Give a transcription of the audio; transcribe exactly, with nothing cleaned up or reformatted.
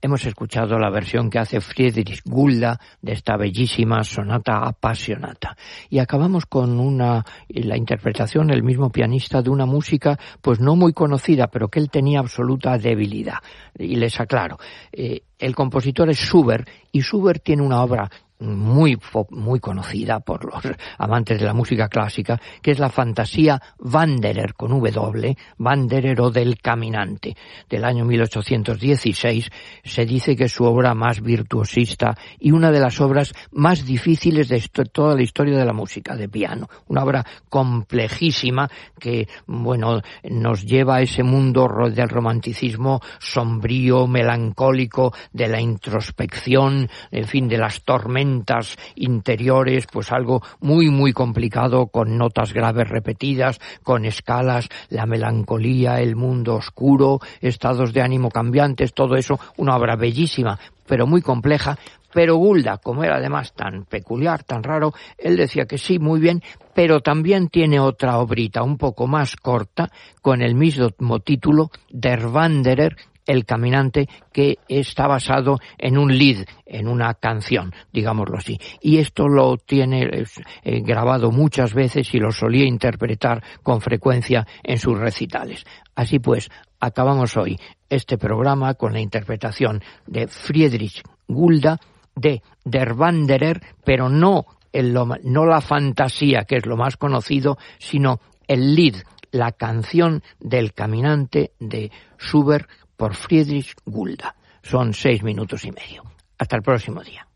hemos escuchado la versión que hace Friedrich Gulda de esta bellísima sonata Appassionata. Y acabamos con una la interpretación, el mismo pianista, de una música pues no muy conocida, pero que él tenía absoluta debilidad. Y les aclaro, eh, el compositor es Schubert, y Schubert tiene una obra muy muy conocida por los amantes de la música clásica, que es la fantasía Wanderer, con W, Wanderer o del caminante, del año mil ochocientos dieciséis. Se dice que es su obra más virtuosista y una de las obras más difíciles de toda la historia de la música de piano. Una obra complejísima que, bueno, nos lleva a ese mundo del romanticismo sombrío, melancólico, de la introspección, en fin, de las tormentas interiores, pues algo muy muy complicado, con notas graves repetidas, con escalas, la melancolía, el mundo oscuro, estados de ánimo cambiantes, todo eso, una obra bellísima, pero muy compleja. Pero Gulda, como era además tan peculiar, tan raro, él decía que sí, muy bien, pero también tiene otra obrita un poco más corta, con el mismo título, Der Wanderer, el caminante, que está basado en un Lied, en una canción, digámoslo así. Y esto lo tiene eh, grabado muchas veces y lo solía interpretar con frecuencia en sus recitales. Así pues, acabamos hoy este programa con la interpretación de Friedrich Gulda de Der Wanderer, pero no, el, no la fantasía, que es lo más conocido, sino el Lied, la canción del caminante de Schubert, por Friedrich Gulda. Son seis minutos y medio. Hasta el próximo día.